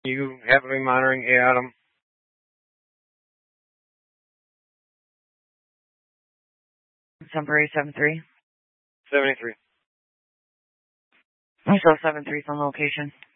You haven't been monitoring Adam? 73. 73. I saw 73 on location.